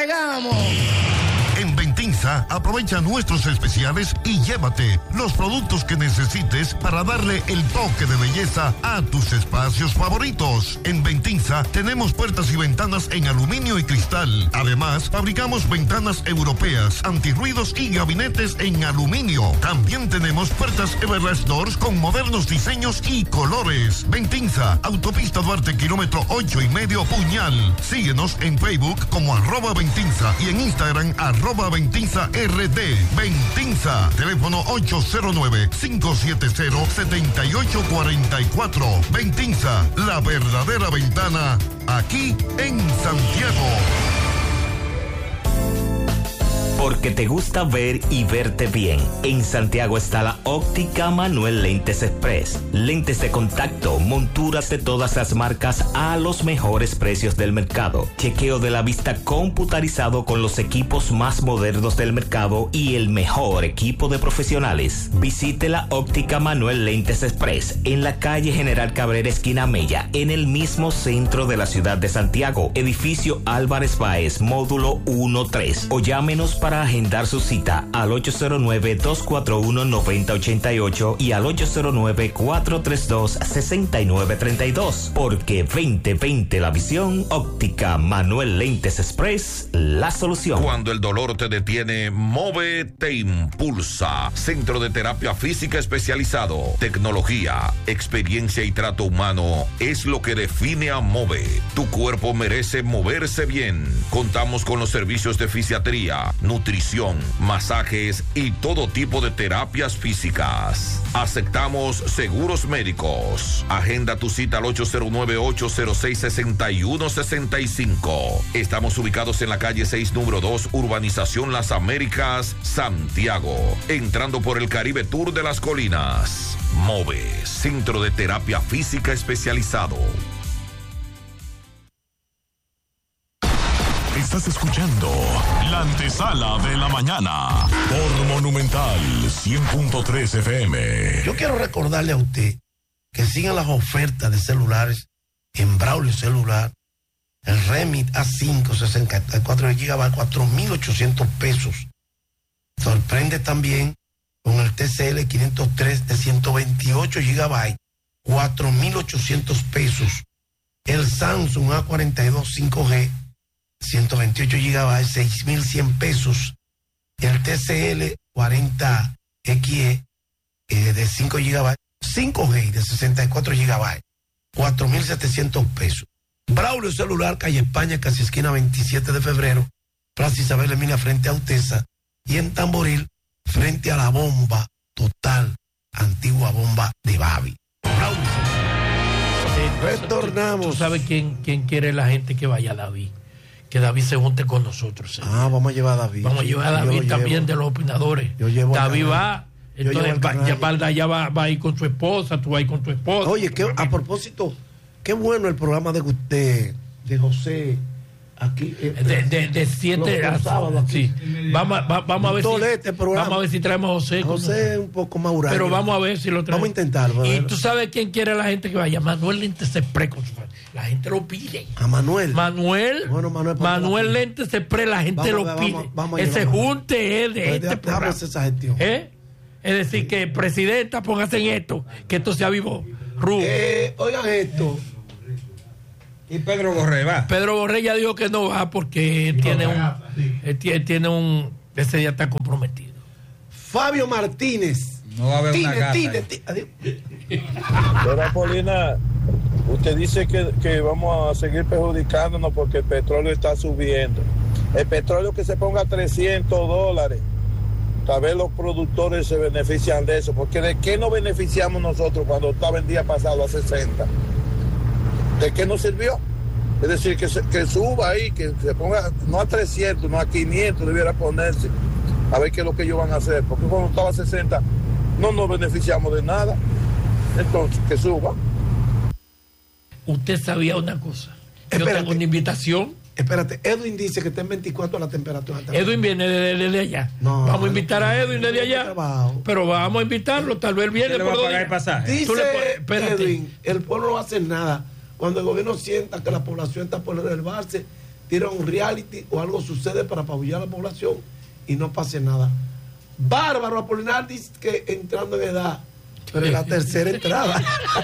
bregamos. En Ventinza, aprovecha nuestros especiales y llévate los productos que necesites para darle el toque de belleza a tus espacios favoritos. En Ventinza tenemos puertas y ventanas en aluminio y cristal. Además, fabricamos ventanas europeas, antirruidos y gabinetes en aluminio. También tenemos puertas Everlast Doors con modernos diseños y colores. Ventinza, Autopista Duarte, kilómetro 8,5 Puñal. Síguenos en Facebook como @Ventinza y en Instagram @Ventinza RD. Ventinza, teléfono 809-570-7844. Ventinza, la verdadera ventana, aquí en Santiago. Porque te gusta ver y verte bien. En Santiago está la Óptica Manuel Lentes Express. Lentes de contacto, monturas de todas las marcas a los mejores precios del mercado. Chequeo de la vista computarizado con los equipos más modernos del mercado y el mejor equipo de profesionales. Visite la Óptica Manuel Lentes Express en la calle General Cabrera, esquina Mella, en el mismo centro de la ciudad de Santiago. Edificio Álvarez Báez, módulo 1-3. O llámenos para agendar su cita al 809-241-9088 y al 809-432-6932. Porque 2020 la visión, Óptica Manuel Lentes Express, la solución. Cuando el dolor te detiene, Move te impulsa. Centro de terapia física especializado. Tecnología, experiencia y trato humano es lo que define a Move. Tu cuerpo merece moverse bien. Contamos con los servicios de fisiatría, nutrición, masajes y todo tipo de terapias físicas. Aceptamos seguros médicos. Agenda tu cita al 809-806-6165. Estamos ubicados en la calle 6, número 2, Urbanización Las Américas, Santiago. Entrando por el Caribe Tour de las Colinas. Move, Centro de Terapia Física Especializado. Estás escuchando la antesala de la mañana por Monumental 100.3 FM. Yo quiero recordarle a usted que sigan las ofertas de celulares en Braulio Celular. El Remit A5 64 GB, 4,800 pesos. Sorprende también con el TCL 503 de 128 GB, 4,800 pesos. El Samsung A42 5G, 128 GB, 6,100 pesos. El TCL 40XE de 5 GB, 5G de 64 GB, 4,700 pesos. Braulio Celular, calle España, casi esquina 27 de febrero, Plaza Isabel Emilia frente a Utesa, y en Tamboril frente a la bomba total, antigua bomba de Babi. Braulio. Retornamos. ¿Tú sabes quién quiere la gente que vaya a David? Que David se junte con nosotros. Vamos a llevar a David. Vamos a llevar a David también de los opinadores. David va, entonces Balda ya va a ir con su esposa, tú vas a ir con tu esposa. Oye, a propósito, qué bueno el programa de José aquí. De 7 a sábado. Sí. Vamos a ver vamos a ver si traemos a José. José es un poco más huraño. Pero vamos a ver si lo traemos. Vamos a intentarlo. Y tú sabes quién quiere la gente que vaya. Manuel Lentes Express con su familia. La gente lo pide. A Manuel. Manuel Lentes Express, la gente lo pide. Ese junte es de este programa. Esa gestión. Es decir, que presidenta, póngase en esto, que esto sea vivo. Oigan esto. Y Pedro Borré va. Pedro Borré ya dijo que no va porque tiene un ese día está comprometido. Fabio Martínez. No va a haber una gata. Pero Polina, usted dice que vamos a seguir perjudicándonos porque el petróleo está subiendo. El petróleo que se ponga a $300, tal vez los productores se benefician de eso, porque ¿de qué nos beneficiamos nosotros cuando estaba el día pasado a 60? ¿De qué nos sirvió? Es decir, que suba ahí, que se ponga, no a 300, no a 500, debiera ponerse, a ver qué es lo que ellos van a hacer, porque cuando estaba a 60 no nos beneficiamos de nada, entonces que suba. Usted sabía una cosa, yo tengo una invitación. Espérate, Edwin dice que está en 24 la temperatura. Edwin viene desde allá. Vamos a invitar a Edwin desde allá. Pero vamos a invitarlo, tal vez viene por pagar el pasaje. Dice Edwin, el pueblo no va a hacer nada. Cuando el gobierno sienta que la población está por elevarse, tiran un reality o algo sucede para apabullar a la población y no pase nada. Bárbaro Apolinar dice que entrando en edad, pero en la tercera entrada.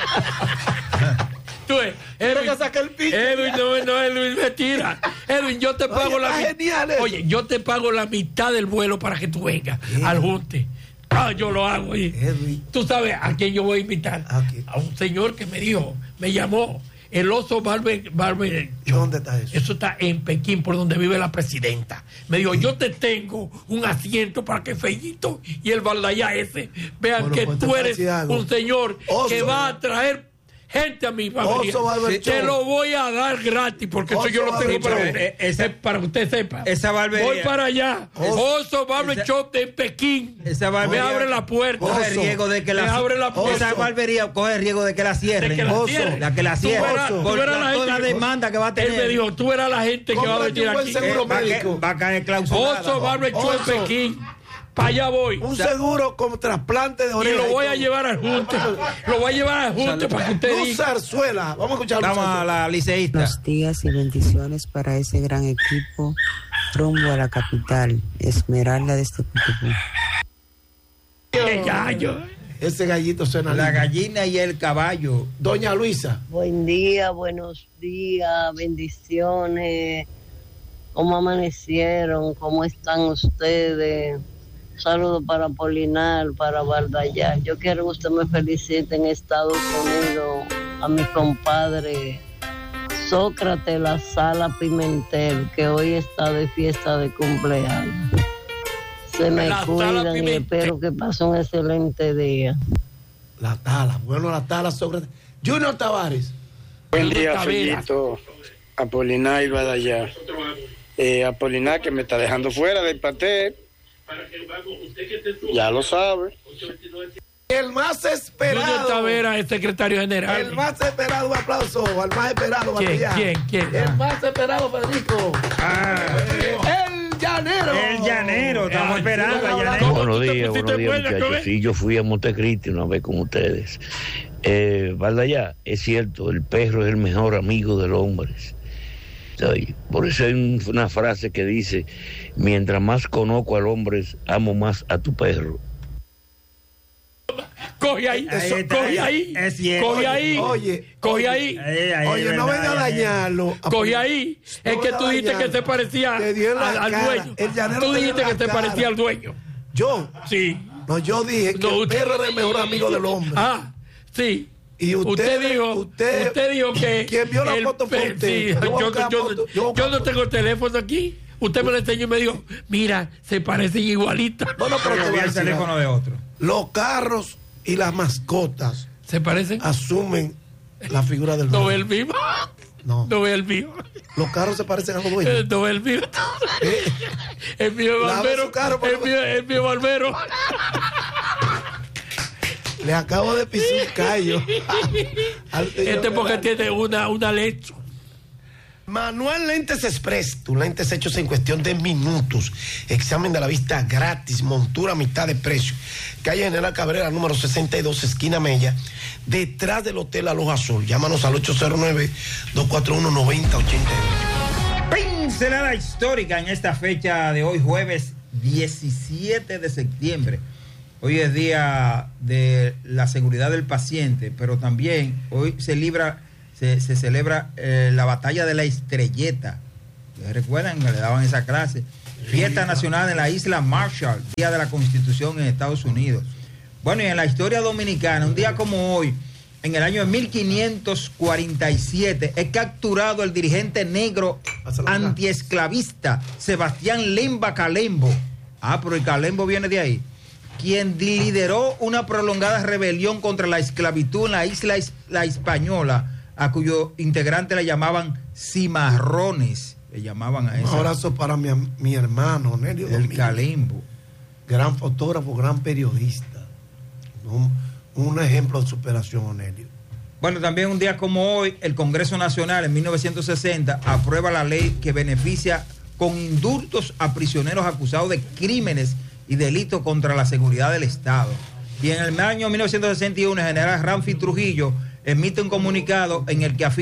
Tú, Edwin, no, Edwin, mentira. Edwin, yo te pago Oye, yo te pago la mitad del vuelo para que tú vengas al junte. Yo lo hago. Tú sabes a quién yo voy a invitar. A un señor que me llamó. El Oso Barber. ¿Dónde está eso? Eso está en Pekín, por donde vive la presidenta. Me dijo, yo te tengo un asiento para que Fellito y el Baldayá ese vean que pues tú eres un señor que va a traer gente a mi familia. Te lo voy a dar gratis porque eso yo lo tengo para que usted sepa. Esa barbería. Voy para allá. Oso Barber Shop de Pekín. Esa barbería. Me abre la puerta. Coge riesgo de que esa barbería coge riesgo de que la cierren. La que la cierren. Por toda la demanda que va a tener. Él me dijo, tú verás la gente que va a venir aquí. Va a caer clausurada. Oso Barber Shop de Pekín. Para allá voy. Un seguro con trasplante de oreja. Y lo voy a llevar al junte. Lo voy a llevar al junte para que usted diga. Zarzuela. Vamos a escuchar. Vamos a la liceísta. Buenos días y bendiciones para ese gran equipo rumbo a la capital, Esmeralda de este Cucupú. ¡Qué gallo! Ese gallito suena. La gallina y el caballo. Doña Luisa. Buen día, buenos días, bendiciones. ¿Cómo amanecieron? ¿Cómo están ustedes? Saludos para Apolinar, para Baldayá. Yo quiero que usted me felicite en Estados Unidos a mi compadre Sócrates La Sala Pimentel, que hoy está de fiesta de cumpleaños. Se me cuidan y espero que pase un excelente día. La Tala, bueno, La Tala, Sócrates. Junior Tavares. Buen día, Fellito, Apolinar y Baldayá. Apolinar, que me está dejando fuera del pastel. Ya lo sabe. El más esperado. Junior Tavera, el secretario general. El más esperado, un aplauso al más esperado. ¿Quién? El más esperado, Federico. El llanero. Estamos esperando al llanero. Buenos días, muchachos. Sí, yo fui a Montecristi una vez con ustedes. Baldayá, es cierto, el perro es el mejor amigo del hombre. Por eso hay una frase que dice: mientras más conozco al hombre, amo más a tu perro. Coge ahí. Oye, no venga a dañarlo. Coge ahí. Es que tú dijiste que se parecía al dueño. Tú dijiste que se parecía al dueño. ¿Yo? Sí. No, yo dije que el perro era el mejor amigo del hombre. Sí. Y usted dijo que quien vio la foto fue usted. Yo no tengo teléfono aquí. Usted me lo enseñó y me dijo, mira, se parecen igualitas. Bueno, pero voy al teléfono de otro. Los carros y las mascotas se parecen, asumen la figura del dueño. ¿No es el vivo? No es el vivo. Los carros se parecen a los dueños. No es el vivo. El mío es barbero. El mío es barbero. Le acabo de pisar un callo. Porque tiene una leche. Manuel Lentes Express, tus lentes hechos en cuestión de minutos. Examen de la vista gratis, montura a mitad de precio. Calle General Cabrera, número 62, esquina Mella, detrás del Hotel Aloha Azul. Llámanos al 809-241-9082. Pincelada histórica en esta fecha de hoy, jueves 17 de septiembre. Hoy es día de la seguridad del paciente, pero también hoy se celebra la batalla de la Estrelleta. ¿Ustedes recuerdan que le daban esa clase? Fiesta nacional en la isla Marshall, Día de la Constitución en Estados Unidos. Bueno, y en la historia dominicana, un día como hoy, en el año de 1547, es capturado el dirigente negro antiesclavista Sebastián Lemba Calembo. Pero el Calembo viene de ahí. Quien lideró una prolongada rebelión contra la esclavitud en la isla La Española, a cuyo integrante le llamaban cimarrones. Le llamaban a eso. Un abrazo para mi hermano, Nelio El Calembo. Gran fotógrafo, gran periodista. Un ejemplo de superación, Nelio. Bueno, también un día como hoy, el Congreso Nacional en 1960 aprueba la ley que beneficia con indultos a prisioneros acusados de crímenes y delitos contra la seguridad del Estado. Y en el año 1961, el general Ramfi Trujillo emite un comunicado en el que afirma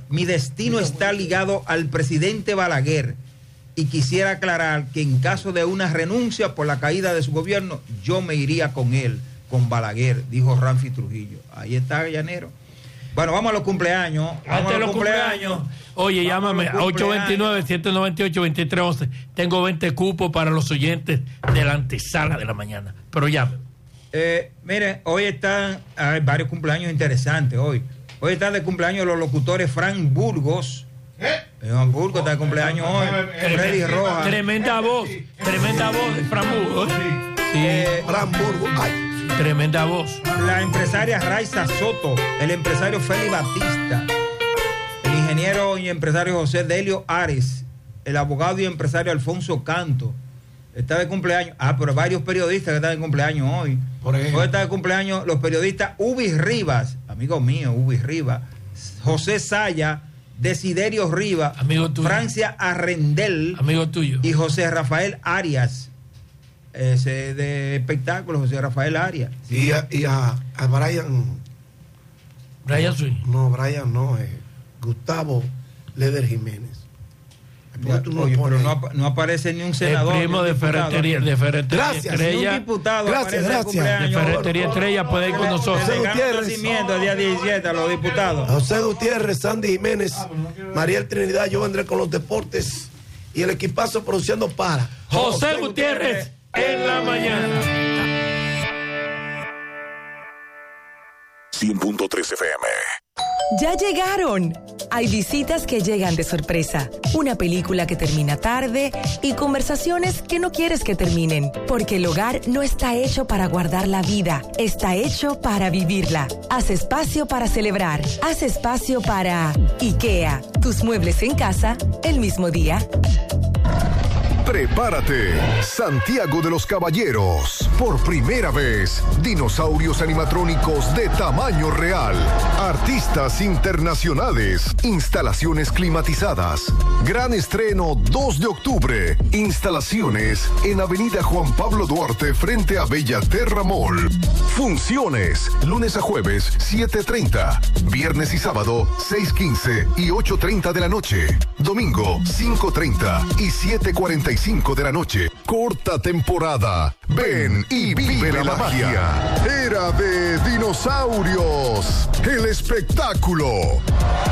mi destino está ligado al presidente Balaguer y quisiera aclarar que en caso de una renuncia por la caída de su gobierno, yo me iría con él, con Balaguer, dijo Ramfi Trujillo. Ahí está, llanero. Bueno, vamos a los cumpleaños. Antes de los cumpleaños. Oye, llámame a 829-798-2311. Tengo 20 cupos para los oyentes de la antesala de la mañana. Pero llame. Miren, hoy están hay varios cumpleaños interesantes hoy. Hoy están de cumpleaños los locutores Frank Burgos. Juan Burgos está de cumpleaños hoy. Freddy Rojas. Tremenda voz de Frank Burgos. Sí. Frank Burgos. Ay. Tremenda voz. La empresaria Raiza Soto, el empresario Félix Batista, el ingeniero y empresario José Delio Ares, el abogado y empresario Alfonso Canto. Está de cumpleaños. Pero varios periodistas que están de cumpleaños hoy. Hoy está de cumpleaños los periodistas Ubis Rivas, amigo mío, Ubis Rivas, José Saya, Desiderio Rivas, amigo tuyo. Francia Arrendel, amigo tuyo, y José Rafael Arias. Ese de espectáculos, José Rafael Arias. Y a Brian. Brian Swing. No, Brian no, Gustavo Leder Jiménez. Oye, pero no aparece ni un senador. El primo de Ferretería Gracias, Estrella. Un diputado. Gracias. De Ferretería Estrella puede ir con nosotros. José Gutiérrez. El día 17 a los diputados. José Gutiérrez, Sandy Jiménez, Mariel Trinidad, yo vendré con los deportes y el equipazo produciendo para José Gutiérrez en la mañana. 100.3 FM. Ya llegaron. Hay visitas que llegan de sorpresa, una película que termina tarde y conversaciones que no quieres que terminen, porque el hogar no está hecho para guardar la vida, está hecho para vivirla. Haz espacio para celebrar, haz espacio para IKEA, tus muebles en casa el mismo día. Prepárate, Santiago de los Caballeros. Por primera vez, dinosaurios animatrónicos de tamaño real, artistas internacionales, instalaciones climatizadas. Gran estreno 2 de octubre. Instalaciones en Avenida Juan Pablo Duarte frente a Bellaterra Mall. Funciones, lunes a jueves 7:30, viernes y sábado 6:15 y 8:30 de la noche. Domingo 5:30 y 7:45 de la noche. Corta temporada. Ven y vive la magia. Era de dinosaurios. El espectáculo.